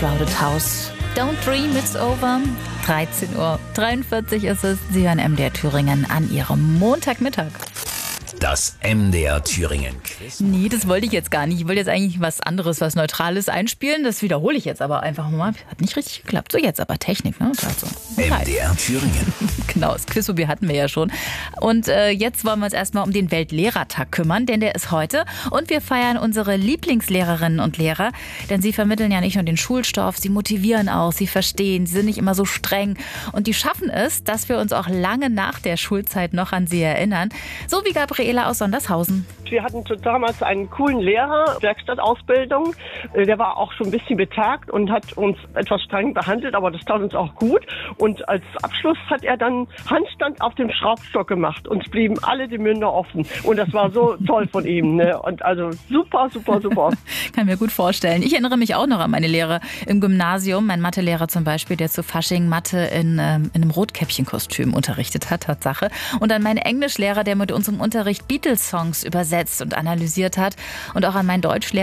Crowded House. Don't dream it's over. 13:43 Uhr ist es. Sie hören MDR Thüringen an Ihrem Montagmittag. Das MDR Thüringen Quiz. Nee, das wollte ich jetzt gar nicht. Ich wollte jetzt eigentlich was anderes, was Neutrales einspielen. Das wiederhole ich jetzt aber einfach mal. Hat nicht richtig geklappt. So, jetzt aber Technik, ne? Also, MDR Thüringen. Genau, das Quizhobby hatten wir ja schon. Und jetzt wollen wir uns erstmal um den Weltlehrertag kümmern, denn der ist heute. Und wir feiern unsere Lieblingslehrerinnen und Lehrer, denn sie vermitteln ja nicht nur den Schulstoff, sie motivieren auch, sie verstehen, sie sind nicht immer so streng. Und die schaffen es, dass wir uns auch lange nach der Schulzeit noch an sie erinnern. So wie Gabriela aus Sondershausen. Wir hatten damals einen coolen Lehrer, Werkstattausbildung. Der war auch schon ein bisschen betagt und hat uns etwas streng behandelt, aber das tat uns auch gut. Und als Abschluss hat er dann Handstand auf dem Schraubstock gemacht. Uns blieben alle die Münder offen. Und das war so toll von ihm. Ne? Und also super, super, super. Kann mir gut vorstellen. Ich erinnere mich auch noch an meine Lehrer im Gymnasium. Mein Mathelehrer zum Beispiel, der zu Fasching Mathe in einem Rotkäppchenkostüm unterrichtet hat, Tatsache. Und an meinen Englischlehrer, der mit uns im Unterricht Beatles-Songs übersetzt und analysiert hat. Und auch an meinen Deutschlehrer,